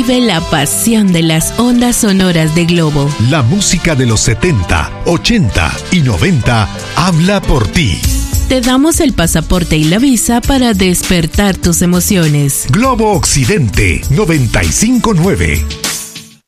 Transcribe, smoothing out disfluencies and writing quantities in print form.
Vive la pasión de las ondas sonoras de Globo. La música de los 70, 80 y 90 habla por ti. Te damos el pasaporte y la visa para despertar tus emociones. Globo Occidente 95.9.